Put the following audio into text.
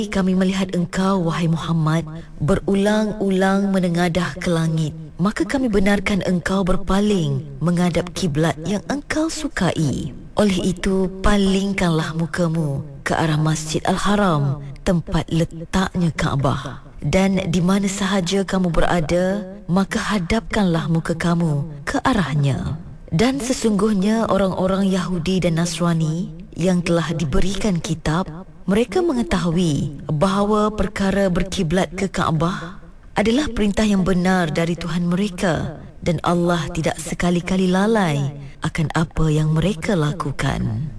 kami melihat engkau, wahai Muhammad, berulang-ulang menengadah ke langit. Maka kami benarkan engkau berpaling menghadap kiblat yang engkau sukai. Oleh itu, palingkanlah mukamu ke arah Masjid Al-Haram, tempat letaknya Kaabah. Dan di mana sahaja kamu berada, maka hadapkanlah muka kamu ke arahnya. Dan sesungguhnya orang-orang Yahudi dan Nasrani yang telah diberikan kitab, mereka mengetahui bahawa perkara berkiblat ke Kaabah adalah perintah yang benar dari Tuhan mereka, dan Allah tidak sekali-kali lalai akan apa yang mereka lakukan.